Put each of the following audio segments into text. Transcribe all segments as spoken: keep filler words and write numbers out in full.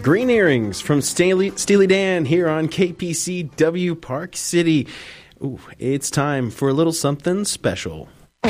Green Earrings from Steely, Steely Dan here on K P C W Park City. Ooh, it's time for a little something special.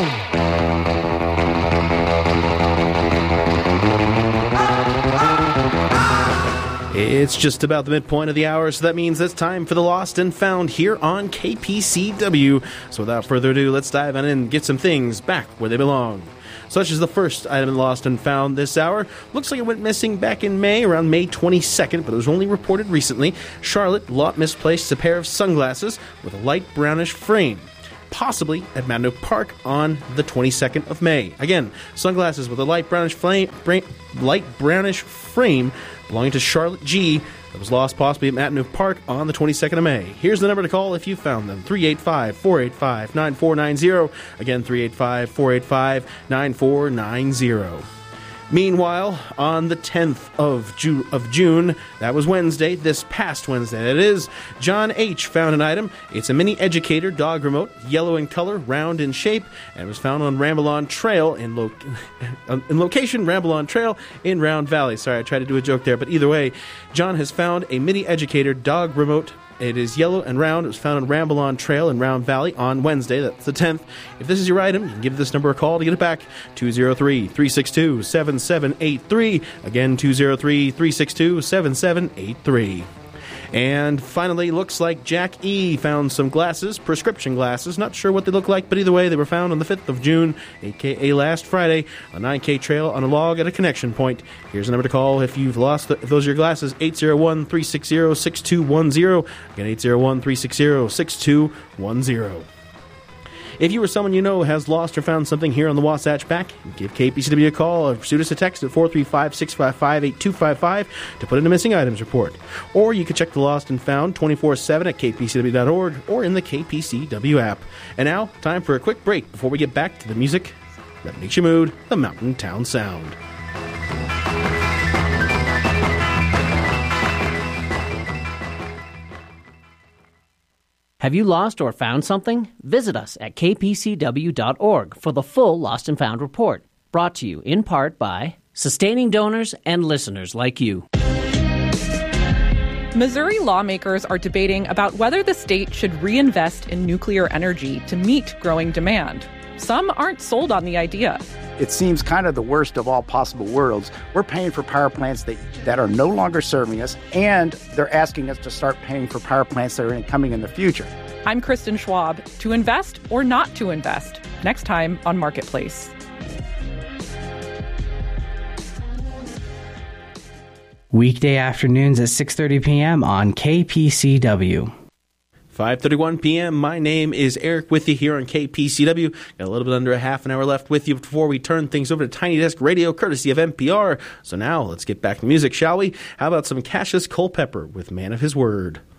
It's just about the midpoint of the hour, so that means it's time for the Lost and Found here on K P C W. So without further ado, let's dive on in and get some things back where they belong. Such as the first item Lost and Found this hour. Looks like it went missing back in May, around May twenty-second, but it was only reported recently. Charlotte Lot misplaced a pair of sunglasses with a light brownish frame, possibly at Matno Park on the twenty-second of May. Again, sunglasses with a light brownish flame, bra- light brownish frame belonging to Charlotte G. that was lost possibly at Matno Park on the twenty-second of May. Here's the number to call if you found them. three eight five, four eight five, nine four nine zero. Again, three eight five, four eight five, nine four nine zero. Meanwhile, on the tenth of June, of June, that was Wednesday, this past Wednesday, that is, John H. found an item. It's a mini educator dog remote, yellow in color, round in shape, and was found on Ramblon Trail in, lo- in location, Ramblon Trail in Round Valley. Sorry, I tried to do a joke there, but either way, John has found a mini educator dog remote. It is yellow and round. It was found on Ramblon Trail in Round Valley on Wednesday. That's the tenth. If this is your item, you can give this number a call to get it back. two oh three, three six two, seven seven eight three. Again, two oh three, three six two, seven seven eight three. And finally, looks like Jack E. found some glasses, prescription glasses. Not sure what they look like, but either way, they were found on the fifth of June, a k a last Friday, on nine K Trail on a log at a connection point. Here's the number to call if you've lost the, if those are your glasses, eight oh one, three six zero, six two one zero. Again, eight oh one, three six zero, six two one zero. If you or someone you know has lost or found something here on the Wasatch Back, give K P C W a call or shoot us a text at four three five, six five five, eight two five five to put in a missing items report. Or you can check the Lost and Found twenty-four seven at k p c w dot org or in the K P C W app. And now, time for a quick break before we get back to the music that makes you mood, the Mountain Town Sound. Have you lost or found something? Visit us at k p c w dot org for the full Lost and Found report. Brought to you in part by sustaining donors and listeners like you. Missouri lawmakers are debating about whether the state should reinvest in nuclear energy to meet growing demand. Some aren't sold on the idea. It seems kind of the worst of all possible worlds. We're paying for power plants that, that are no longer serving us, and they're asking us to start paying for power plants that are coming in the future. I'm Kristen Schwab. To invest or not to invest? Next time on Marketplace. Weekday afternoons at six thirty p.m. on K P C W. five thirty-one p.m. My name is Eric with you here on K P C W. Got a little bit under a half an hour left with you before we turn things over to Tiny Desk Radio, courtesy of N P R. So now let's get back to music, shall we? How about some Cassius Culpepper with Man of His Word?